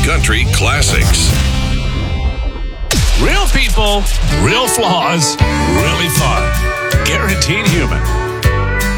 country classics. Real people, real flaws, really fun.